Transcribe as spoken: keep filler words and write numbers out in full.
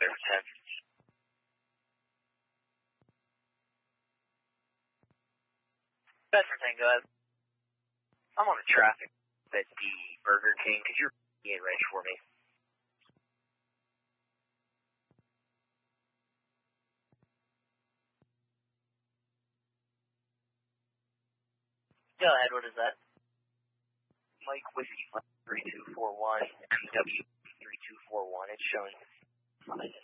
there for ten. That's for ten, go ahead. I'm on the traffic at the Burger King. Could you get ready for me? Go ahead, what is that? Mike Whiskey three two four one, M W three two four one. It's showing